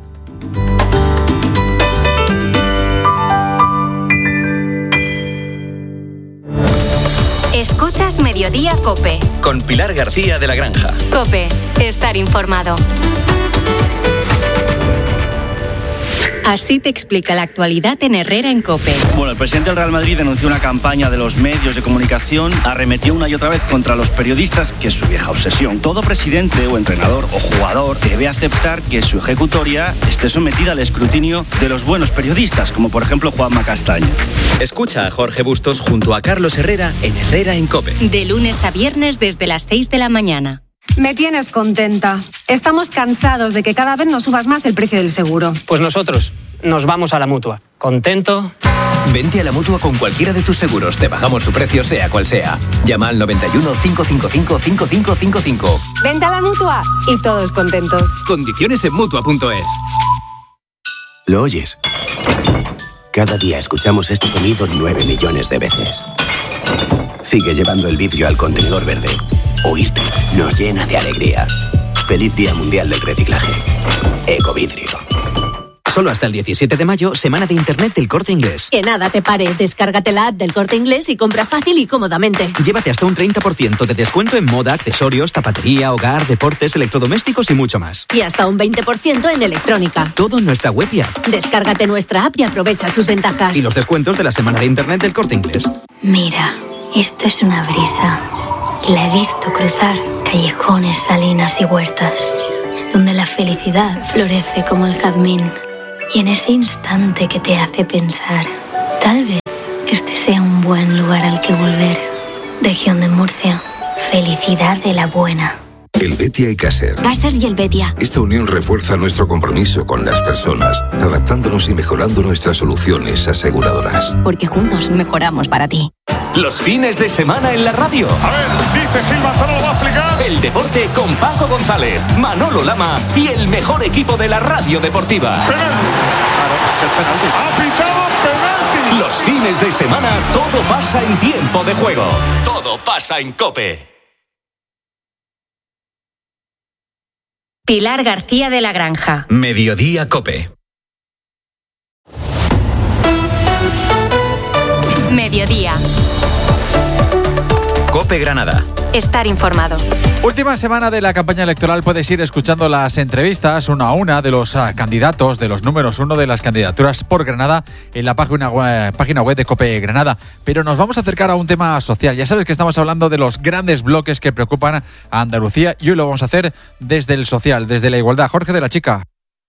Escuchas Mediodía COPE. Con Pilar García de la Granja. COPE, estar informado. Así te explica la actualidad en Herrera en COPE. Bueno, el presidente del Real Madrid denunció una campaña de los medios de comunicación, arremetió una y otra vez contra los periodistas, que es su vieja obsesión. Todo presidente o entrenador o jugador debe aceptar que su ejecutoria esté sometida al escrutinio de los buenos periodistas, como por ejemplo Juanma Castaño. Escucha a Jorge Bustos junto a Carlos Herrera en Herrera en COPE. De lunes a viernes desde las seis de la mañana. Me tienes contenta. Estamos cansados de que cada vez nos subas más el precio del seguro. Pues nosotros nos vamos a la Mutua. ¿Contento? Vente a la Mutua con cualquiera de tus seguros. Te bajamos su precio sea cual sea. Llama al noventa y uno, cinco cinco cinco, cinco cinco cinco cinco. Vente a la Mutua y todos contentos. Condiciones en Mutua punto es. ¿Lo oyes? Cada día escuchamos este sonido nueve millones de veces. Sigue llevando el vidrio al contenedor verde. Oírte nos llena de alegría. Feliz Día Mundial del Reciclaje. Ecovidrio. Solo hasta el diecisiete de mayo, semana de Internet del Corte Inglés. Que nada te pare, descárgate la app del Corte Inglés y compra fácil y cómodamente. Llévate hasta un treinta por ciento de descuento en moda, accesorios, zapatería, hogar, deportes, electrodomésticos y mucho más. Y hasta un veinte por ciento en electrónica. Todo en nuestra web y app. Descárgate nuestra app y aprovecha sus ventajas. Y los descuentos de la semana de Internet del Corte Inglés. Mira, esto es una brisa. Y la he visto cruzar callejones, salinas y huertas, donde la felicidad florece como el jazmín. Y en ese instante que te hace pensar, tal vez este sea un buen lugar al que volver. Región de Murcia, felicidad de la buena. El Betia y Caser. Caser y el Betia. Esta unión refuerza nuestro compromiso con las personas, adaptándonos y mejorando nuestras soluciones aseguradoras. Porque juntos mejoramos para ti. Los fines de semana en la radio. A ver, dice Gil Manzano, lo va a explicar. El deporte con Paco González, Manolo Lama y el mejor equipo de la radio deportiva. Penalti. Claro, que es penalti. Ha pitado penalti. Los fines de semana todo pasa en tiempo de juego. Todo pasa en COPE. Pilar García de la Granja. Mediodía COPE. Mediodía. COPE Granada. Estar informado. Última semana de la campaña electoral, puedes ir escuchando las entrevistas una a una de los uh, candidatos, de los números uno de las candidaturas por Granada en la página web, página web de COPE Granada. Pero nos vamos a acercar a un tema social. Ya sabes que estamos hablando de los grandes bloques que preocupan a Andalucía y hoy lo vamos a hacer desde el social, desde la igualdad. Jorge de la Chica.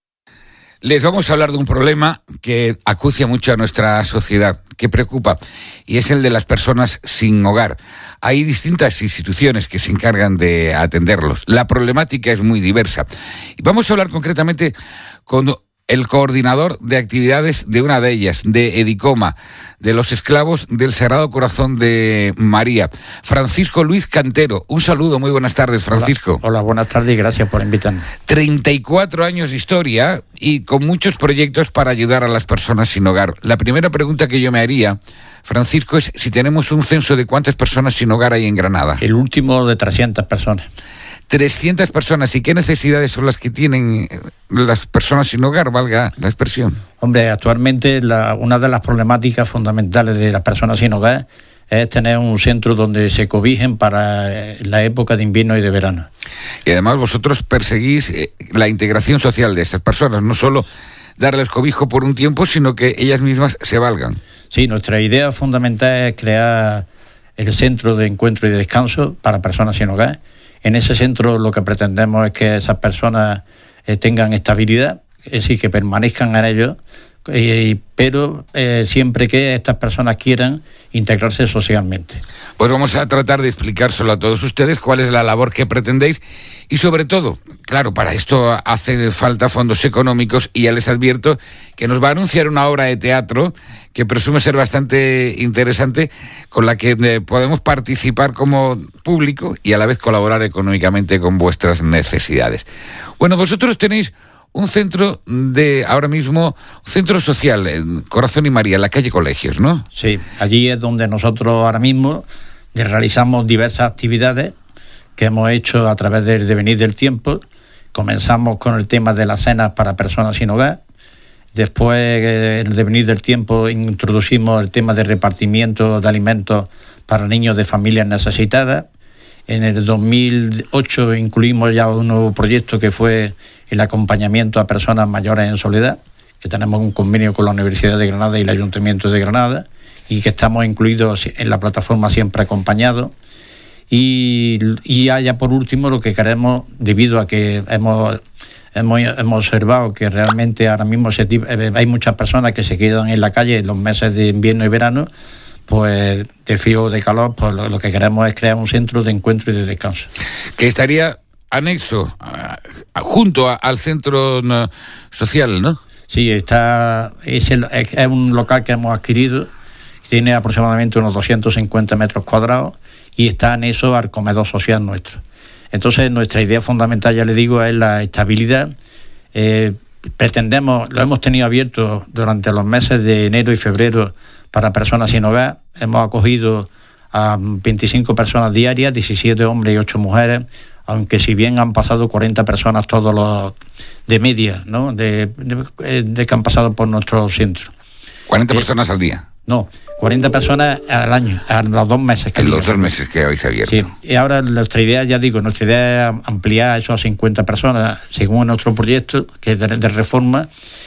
Les vamos a hablar de un problema que acucia mucho a nuestra sociedad, que preocupa, y es el de las personas sin hogar. Hay distintas instituciones que se encargan de atenderlos. La problemática es muy diversa. Y vamos a hablar concretamente con el coordinador de actividades de una de ellas, de Edicoma, de los esclavos del Sagrado Corazón de María, Francisco Luis Cantero. Un saludo, muy buenas tardes, Francisco. Hola, hola, buenas tardes y gracias por invitarme. treinta y cuatro años de historia y con muchos proyectos para ayudar a las personas sin hogar. La primera pregunta que yo me haría, Francisco, es si tenemos un censo de cuántas personas sin hogar hay en Granada. El último de trescientas personas. trescientas personas. ¿Y qué necesidades son las que tienen las personas sin hogar, valga la expresión? Hombre, actualmente la, una de las problemáticas fundamentales de las personas sin hogar es tener un centro donde se cobijen para la época de invierno y de verano. Y además vosotros perseguís la integración social de estas personas, no solo darles cobijo por un tiempo, sino que ellas mismas se valgan. Sí, nuestra idea fundamental es crear el centro de encuentro y de descanso para personas sin hogar. En ese centro lo que pretendemos es que esas personas eh, tengan estabilidad, es decir, que permanezcan en ello, eh, pero eh, siempre que estas personas quieran integrarse socialmente. Pues vamos a tratar de explicárselo a todos ustedes cuál es la labor que pretendéis y sobre todo, claro, para esto hace falta fondos económicos y ya les advierto que nos va a anunciar una obra de teatro que presume ser bastante interesante, con la que eh, podemos participar como público y a la vez colaborar económicamente con vuestras necesidades. Bueno, vosotros tenéis un centro de, ahora mismo, un centro social, en Corazón y María, en la calle Colegios, ¿no? Sí, allí es donde nosotros ahora mismo realizamos diversas actividades que hemos hecho a través del devenir del tiempo. Comenzamos con el tema de las cenas para personas sin hogar. Después, en el devenir del tiempo, introducimos el tema de repartimiento de alimentos para niños de familias necesitadas. En el dos mil ocho incluimos ya un nuevo proyecto que fue el acompañamiento a personas mayores en soledad, que tenemos un convenio con la Universidad de Granada y el Ayuntamiento de Granada, y que estamos incluidos en la plataforma Siempre Acompañados. Y, y ya por último, lo que queremos, debido a que hemos... Hemos, hemos observado que realmente ahora mismo se, hay muchas personas que se quedan en la calle en los meses de invierno y verano, pues de frío o de calor, pues lo, lo que queremos es crear un centro de encuentro y de descanso. Que estaría anexo, uh, junto a, al centro no, social, ¿no? Sí, está, es, el, es un local que hemos adquirido, tiene aproximadamente unos doscientos cincuenta metros cuadrados y está anexo al comedor social nuestro. Entonces, nuestra idea fundamental, ya le digo, es la estabilidad, eh, pretendemos, lo hemos tenido abierto durante los meses de enero y febrero para personas sin hogar. Hemos acogido a veinticinco personas diarias, diecisiete hombres y ocho mujeres, aunque si bien han pasado cuarenta personas todos los de media, ¿no? De, de, de que han pasado por nuestro centro. ¿cuarenta eh, personas al día? No, cuarenta personas al año, a los dos meses. Que en los dos meses que habéis abierto. Sí, y ahora nuestra idea, ya digo, nuestra idea es ampliar eso a cincuenta personas, según nuestro proyecto, que es de, de reforma,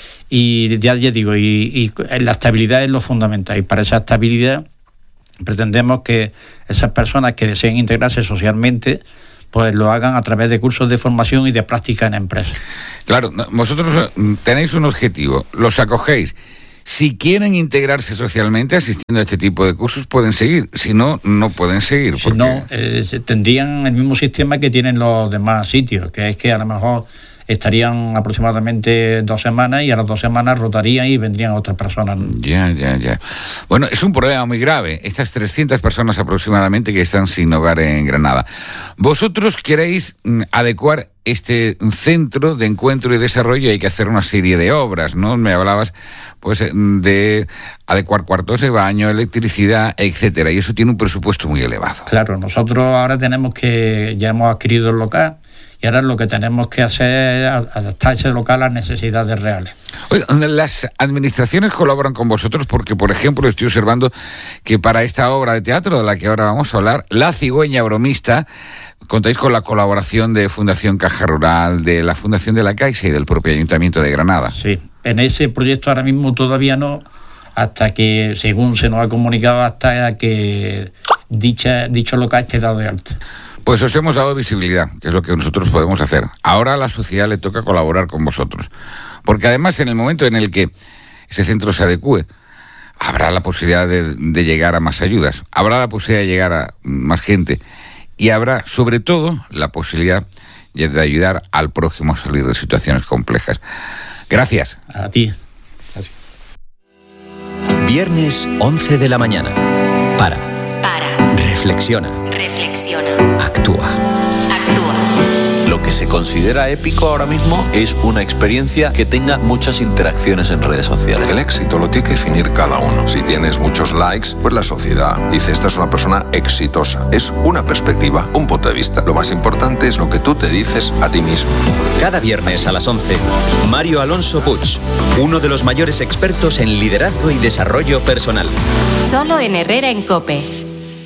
y ya, ya digo, y, y la estabilidad es lo fundamental, y para esa estabilidad pretendemos que esas personas que deseen integrarse socialmente pues lo hagan a través de cursos de formación y de práctica en empresas. Claro, vosotros tenéis un objetivo, los acogéis. Si quieren integrarse socialmente asistiendo a este tipo de cursos, pueden seguir. Si no, no pueden seguir. Si no, eh, tendrían el mismo sistema que tienen los demás sitios, que es que a lo mejor estarían aproximadamente dos semanas y a las dos semanas rotarían y vendrían otras personas. Ya, ya, ya. Bueno, es un problema muy grave. Estas trescientas personas aproximadamente que están sin hogar en Granada. Vosotros queréis mm, adecuar este centro de encuentro y desarrollo. Hay que hacer una serie de obras, ¿no? Me hablabas pues de adecuar cuartos de baño, electricidad, etcétera. Y eso tiene un presupuesto muy elevado. Claro, nosotros ahora tenemos que, ya hemos adquirido el local, y ahora lo que tenemos que hacer es adaptar ese local a las necesidades reales. Oye, las administraciones colaboran con vosotros porque, por ejemplo, estoy observando que para esta obra de teatro de la que ahora vamos a hablar, La Cigüeña Bromista, contáis con la colaboración de Fundación Caja Rural, de la Fundación de la Caixa y del propio Ayuntamiento de Granada. Sí, en ese proyecto ahora mismo todavía no, hasta que, según se nos ha comunicado, hasta que dicha, dicho local esté dado de alta. Pues os hemos dado visibilidad, que es lo que nosotros podemos hacer. Ahora a la sociedad le toca colaborar con vosotros. Porque además, en el momento en el que ese centro se adecue, habrá la posibilidad de, de llegar a más ayudas, habrá la posibilidad de llegar a más gente y habrá, sobre todo, la posibilidad de ayudar al prójimo a salir de situaciones complejas. Gracias. A ti. Gracias. Viernes once de la mañana. Para. Para. Reflexiona. Reflexiona. Actúa. Actúa. Lo que se considera épico ahora mismo es una experiencia que tenga muchas interacciones en redes sociales. El éxito lo tiene que definir cada uno. Si tienes muchos likes, pues la sociedad dice esta es una persona exitosa. Es una perspectiva, un punto de vista. Lo más importante es lo que tú te dices a ti mismo. Cada viernes a las once, Mario Alonso Puig, uno de los mayores expertos en liderazgo y desarrollo personal. Solo en Herrera en COPE.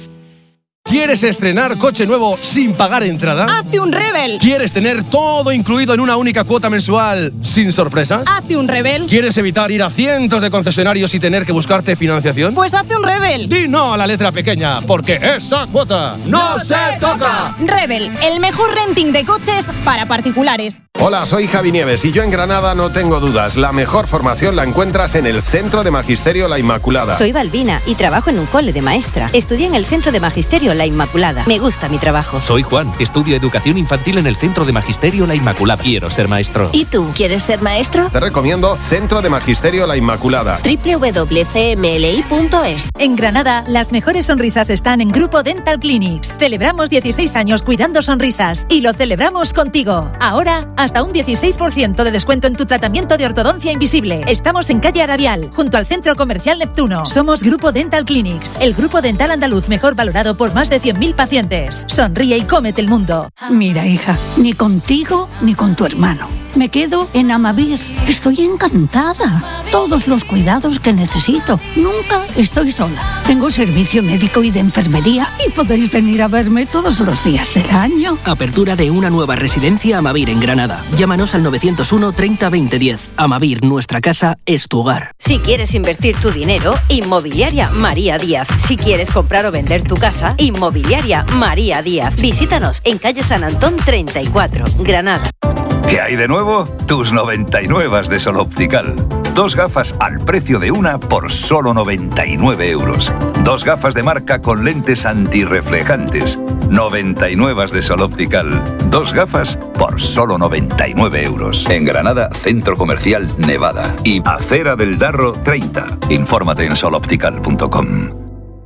¿Quieres estrenar coche nuevo sin pagar entrada? ¡Hazte un Rebel! ¿Quieres tener todo incluido en una única cuota mensual sin sorpresas? ¡Hazte un Rebel! ¿Quieres evitar ir a cientos de concesionarios y tener que buscarte financiación? ¡Pues hazte un Rebel! Di no a la letra pequeña, porque esa cuota no se toca. Rebel, el mejor renting de coches para particulares. Hola, soy Javi Nieves y yo en Granada no tengo dudas. La mejor formación la encuentras en el Centro de Magisterio La Inmaculada. Soy Balbina y trabajo en un cole de maestra. Estudié en el Centro de Magisterio La Inmaculada. Me gusta mi trabajo. Soy Juan. Estudio Educación Infantil en el Centro de Magisterio La Inmaculada. Quiero ser maestro. ¿Y tú? ¿Quieres ser maestro? Te recomiendo Centro de Magisterio La Inmaculada. doble u doble u doble u punto c m l i punto e s. En Granada, las mejores sonrisas están en Grupo Dental Clinics. Celebramos dieciséis años cuidando sonrisas y lo celebramos contigo. Ahora, hasta un dieciséis por ciento de descuento en tu tratamiento de ortodoncia invisible. Estamos en calle Arabial, junto al Centro Comercial Neptuno. Somos Grupo Dental Clinics, el grupo dental andaluz mejor valorado por más de cien mil pacientes. Sonríe y cómete el mundo. Mira, hija, ni contigo ni con tu hermano. Me quedo en Amavir. Estoy encantada. Todos los cuidados que necesito. Nunca estoy sola. Tengo servicio médico y de enfermería y podéis venir a verme todos los días del año. Apertura de una nueva residencia Amavir en Granada. Llámanos al novecientos uno treinta veinte diez. Amavir, nuestra casa es tu hogar. Si quieres invertir tu dinero, Inmobiliaria María Díaz. Si quieres comprar o vender tu casa, Inmobiliaria María Díaz. Visítanos en calle San Antón treinta y cuatro, Granada. ¿Qué hay de nuevo? Tus noventa y nueve de Sol Optical. Dos gafas al precio de una por solo noventa y nueve euros. Dos gafas de marca con lentes antirreflejantes. noventa y nueve de Sol Optical. Dos gafas por solo noventa y nueve euros. En Granada, Centro Comercial Nevada. Y Acera del Darro treinta. Infórmate en sol optical punto com.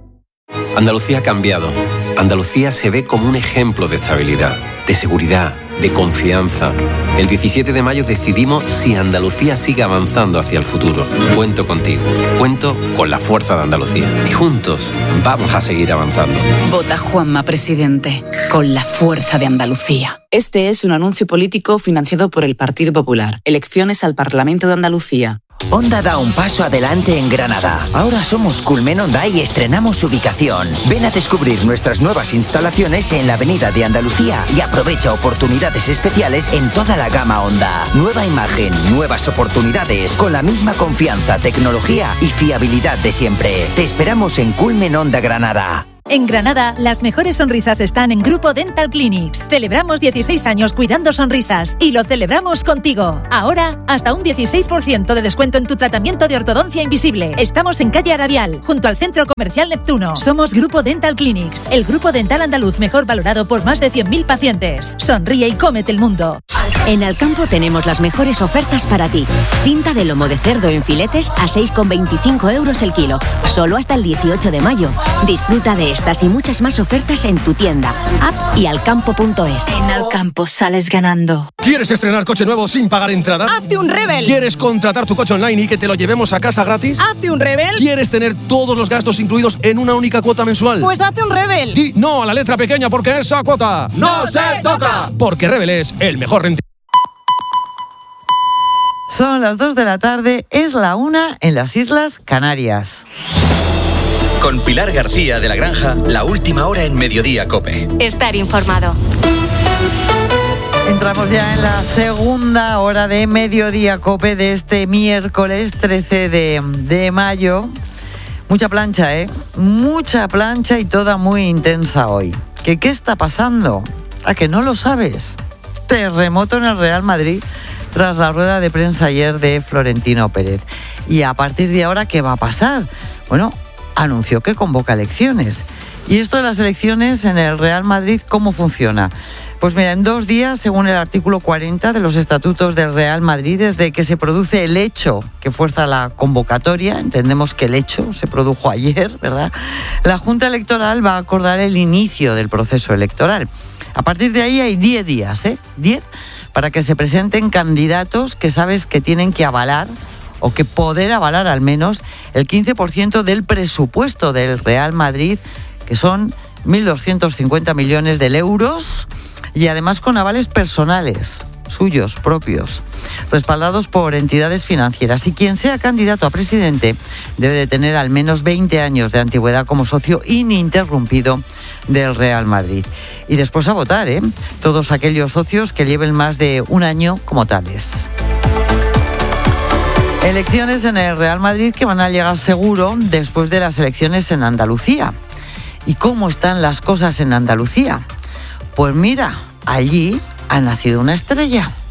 Andalucía ha cambiado. Andalucía se ve como un ejemplo de estabilidad, de seguridad, de confianza. El diecisiete de mayo decidimos si Andalucía sigue avanzando hacia el futuro. Cuento contigo, cuento con la fuerza de Andalucía. Y juntos vamos a seguir avanzando. Vota Juanma Presidente, con la fuerza de Andalucía. Este es un anuncio político financiado por el Partido Popular. Elecciones al Parlamento de Andalucía. Honda da un paso adelante en Granada. Ahora somos Culmen Honda y estrenamos ubicación. Ven a descubrir nuestras nuevas instalaciones en la Avenida de Andalucía y aprovecha oportunidades especiales en toda la gama Honda. Nueva imagen, nuevas oportunidades, con la misma confianza, tecnología y fiabilidad de siempre. Te esperamos en Culmen Honda Granada. En Granada, las mejores sonrisas están en Grupo Dental Clinics. Celebramos dieciséis años cuidando sonrisas y lo celebramos contigo. Ahora, hasta un dieciséis por ciento de descuento en tu tratamiento de ortodoncia invisible. Estamos en calle Arabial, junto al Centro Comercial Neptuno. Somos Grupo Dental Clinics, el grupo dental andaluz mejor valorado por más de cien mil pacientes. Sonríe y cómete el mundo. En Alcampo tenemos las mejores ofertas para ti. Tinta de lomo de cerdo en filetes a seis con veinticinco euros el kilo, solo hasta el dieciocho de mayo. Disfruta de estas y muchas más ofertas en tu tienda, app y alcampo punto es. En Alcampo sales ganando. ¿Quieres estrenar coche nuevo sin pagar entrada? ¡Hazte un Rebel! ¿Quieres contratar tu coche online y que te lo llevemos a casa gratis? ¡Hazte un Rebel! ¿Quieres tener todos los gastos incluidos en una única cuota mensual? Pues hazte un Rebel. Di no a la letra pequeña porque esa cuota no se toca. Porque Rebel es el mejor rentista. Son las dos de la tarde, es la una en las Islas Canarias. Con Pilar García de la Granja, la última hora en Mediodía COPE. Estar informado. Entramos ya en la segunda hora de Mediodía COPE de este miércoles trece de mayo. Mucha plancha, ¿eh? Mucha plancha y toda muy intensa hoy. ¿Qué, qué está pasando? ¿A que no lo sabes? Terremoto en el Real Madrid tras la rueda de prensa ayer de Florentino Pérez. Y a partir de ahora, ¿qué va a pasar? Bueno, anunció que convoca elecciones. ¿Y esto de las elecciones en el Real Madrid cómo funciona? Pues mira, en dos días, según el artículo cuarenta de los estatutos del Real Madrid, desde que se produce el hecho que fuerza la convocatoria, entendemos que el hecho se produjo ayer, ¿verdad? La Junta Electoral va a acordar el inicio del proceso electoral. A partir de ahí hay diez días, ¿eh? diez para que se presenten candidatos que sabes que tienen que avalar o que poder avalar al menos el quince por ciento del presupuesto del Real Madrid, que son mil doscientos cincuenta millones de euros, y además con avales personales, suyos, propios, respaldados por entidades financieras. Y quien sea candidato a presidente debe de tener al menos veinte años de antigüedad como socio ininterrumpido del Real Madrid. Y después a votar, ¿eh? Todos aquellos socios que lleven más de un año como tales. Elecciones en el Real Madrid que van a llegar seguro después de las elecciones en Andalucía. ¿Y cómo están las cosas en Andalucía? Pues mira, allí ha nacido una estrella.